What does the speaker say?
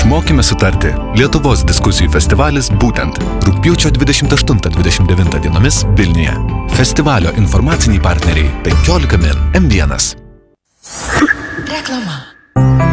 Išmokime sutarti. Lietuvos diskusijų festivalis būtent rugpjūčio 28-29 dienomis Vilniuje. Festivalio informaciniai partneriai 15 min M1. Reklama.